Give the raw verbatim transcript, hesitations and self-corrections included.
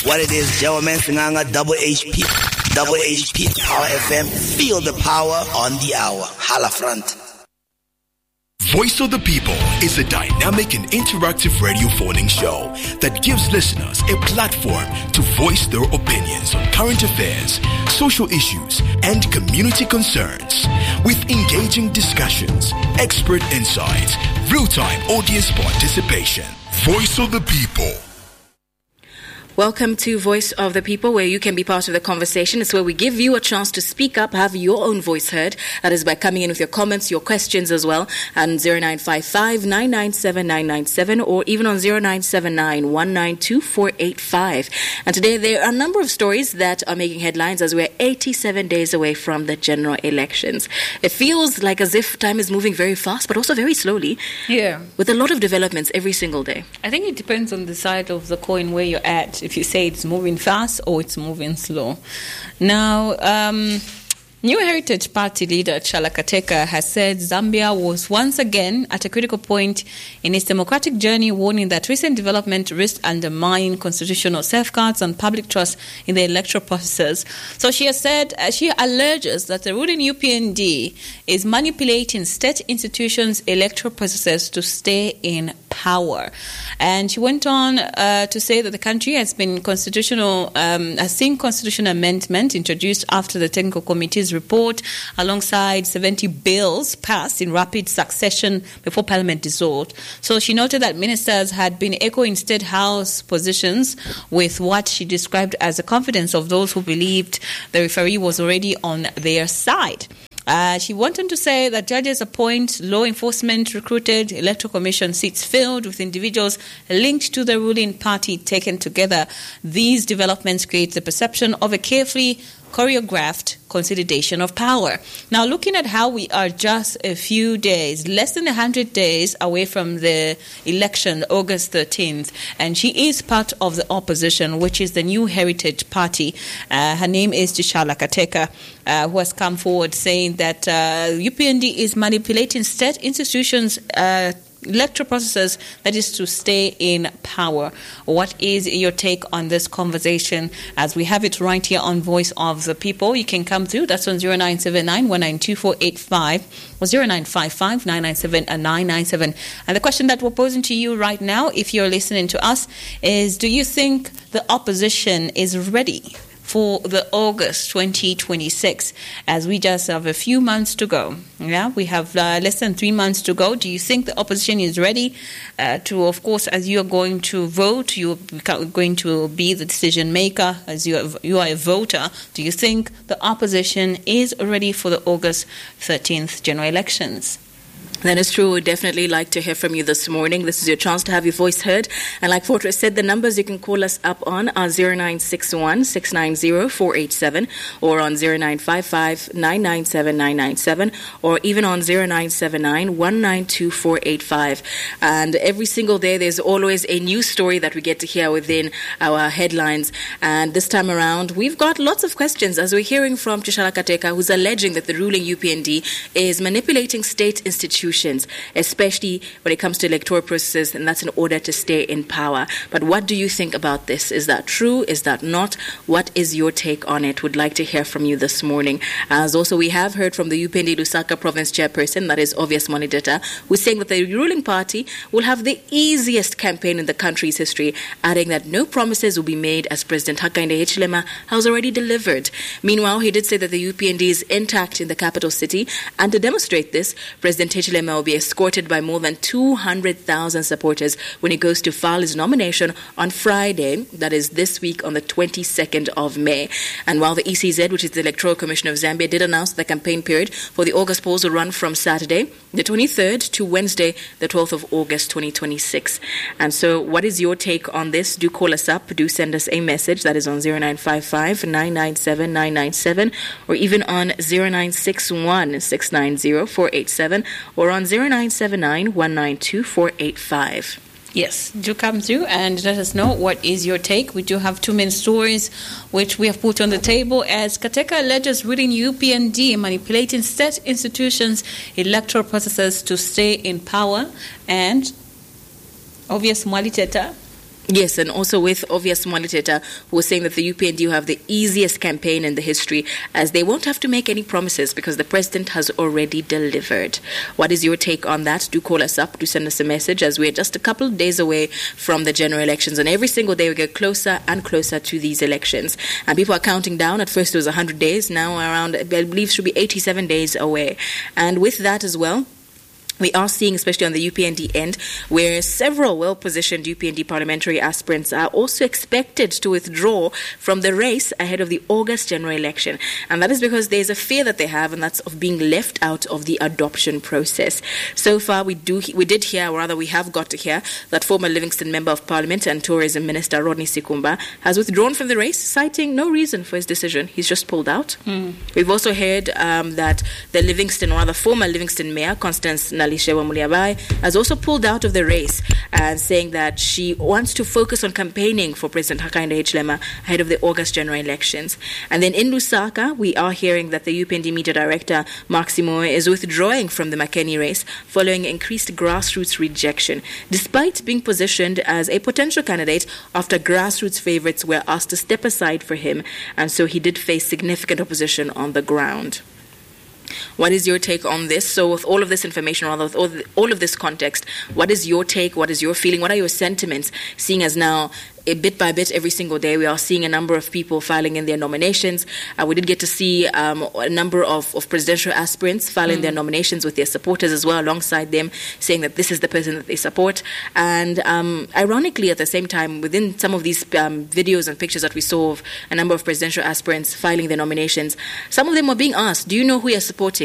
what it is, Joe Mensinganga, Double H P, Double H P, Power F M. Feel the power on the hour. Hala front. Voice of the People is a dynamic and interactive radio phoning show that gives listeners a platform to voice their opinions on current affairs, social issues, and community concerns. With engaging discussions, expert insights, real-time audience participation. Voice of the People. Welcome to Voice of the People, where you can be part of the conversation. It's where we give you a chance to speak up, have your own voice heard. That is by coming in with your comments, your questions as well, and zero nine five five, nine nine seven, nine nine seven, or even on zero nine seven nine, one nine two, four eight five. And today there are a number of stories that are making headlines as we're eighty-seven days away from the general elections. It feels like as if time is moving very fast, but also very slowly. Yeah. With a lot of developments every single day. I think it depends on the side of the coin where you're at. If you say it's moving fast or it's moving slow. Now, um, New Heritage Party leader Tshala Kateka has said Zambia was once again at a critical point in its democratic journey, warning that recent development risks undermining constitutional safeguards and public trust in the electoral processes. So she has said, uh, she alleges that the ruling U P N D is manipulating state institutions' electoral processes to stay in power. And she went on uh, to say that the country has been constitutional, um, has seen constitutional amendment introduced after the technical committee's report, alongside seventy bills passed in rapid succession before Parliament dissolved. So she noted that ministers had been echoing State House positions with what she described as the confidence of those who believed the referee was already on their side. Uh, she went on to say that judges appoint, law enforcement recruited, electoral commission seats filled with individuals linked to the ruling party taken together. These developments create the perception of a carefully choreographed consolidation of power. Now, looking at how we are just a few days, less than one hundred days away from the election, August thirteenth, and she is part of the opposition, which is the New Heritage Party. Uh, her name is Tshala Kateka, uh, who has come forward saying that uh, U P N D is manipulating state institutions' uh, electoral processes, that is to stay in power. What is your take on this conversation as we have it right here on Voice of the People? You can come through. That's on zero nine seven nine, one nine two, four eight five or zero nine five five, nine nine seven, nine nine seven. And the question that we're posing to you right now, if you're listening to us, is do you think the opposition is ready for the August twenty twenty-six, as we just have a few months to go? Yeah, we have uh, less than three months to go. Do you think the opposition is ready uh, to, of course, as you are going to vote, you are going to be the decision maker, as you are, you are a voter, do you think the opposition is ready for the August thirteenth general elections? That is true. We'd definitely like to hear from you this morning. This is your chance to have your voice heard. And like Fortress said, the numbers you can call us up on are zero nine six one, six nine zero, four eight seven or on zero nine five five, nine nine seven, nine nine seven or even on zero nine seven nine, one nine two, four eight five. And every single day there's always a new story that we get to hear within our headlines. And this time around, we've got lots of questions as we're hearing from Tshala Kateka, who's alleging that the ruling U P N D is manipulating state institutions, especially when it comes to electoral processes, and that's in order to stay in power. But what do you think about this? Is that true? Is that not? What is your take on it? Would like to hear from you this morning. As also we have heard from the U P N D Lusaka Province Chairperson, that is Obvious Monideta, who's saying that the ruling party will have the easiest campaign in the country's history, adding that no promises will be made as President Hakainde Hichilema has already delivered. Meanwhile, he did say that the U P N D is intact in the capital city, and to demonstrate this, President Hichilema will be escorted by more than two hundred thousand supporters when he goes to file his nomination on Friday, that is this week on the twenty-second of May. And while the E C Z, which is the Electoral Commission of Zambia, did announce the campaign period for the August polls will run from Saturday, the twenty-third, to Wednesday, the twelfth of August, twenty twenty-six. And so what is your take on this? Do call us up. Do send us a message. That is on zero nine five five, nine nine seven, nine nine seven or even on zero nine six one, six nine zero, four eight seven or on zero nine seven nine, one nine two, four eight five. Yes, do come through and let us know what is your take. We do have two main stories which we have put on the table as Kateka alleges ruling U P N D manipulating state institutions' electoral processes to stay in power, and Obvious Mwaliteta Yes, and also with Obvious Mwaliteta, who was saying that the U P N D will have the easiest campaign in the history, as they won't have to make any promises because the president has already delivered. What is your take on that? Do call us up, do send us a message, as we're just a couple of days away from the general elections, and every single day we get closer and closer to these elections. And people are counting down. At first it was one hundred days, now around, I believe, should be eighty-seven days away. And with that as well, we are seeing, especially on the U P N D end, where several well-positioned U P N D parliamentary aspirants are also expected to withdraw from the race ahead of the August general election. And that is because there's a fear that they have, and that's of being left out of the adoption process. So far, we do we did hear, or rather we have got to hear, that former Livingston Member of Parliament and Tourism Minister Rodney Sikumba has withdrawn from the race, citing no reason for his decision. He's just pulled out. Mm. We've also heard um, that the Livingston, or rather former Livingston Mayor, Constance Nalishewa Muliabai, has also pulled out of the race, and uh, saying that she wants to focus on campaigning for President Hakainde Hichilema ahead of the August general elections. And then in Lusaka, we are hearing that the U P N D Media Director, Mark Simoe, is withdrawing from the Makeni race following increased grassroots rejection, despite being positioned as a potential candidate after grassroots favorites were asked to step aside for him, and so he did face significant opposition on the ground. What is your take on this? So with all of this information, rather with all, the, all of this context, what is your take? What is your feeling? What are your sentiments, seeing as now, a bit by bit, every single day, we are seeing a number of people filing in their nominations. Uh, we did get to see um, a number of, of presidential aspirants filing mm. their nominations with their supporters as well, alongside them, saying that this is the person that they support. And um, ironically, at the same time, within some of these um, videos and pictures that we saw of a number of presidential aspirants filing their nominations, some of them were being asked, do you know who you're supporting?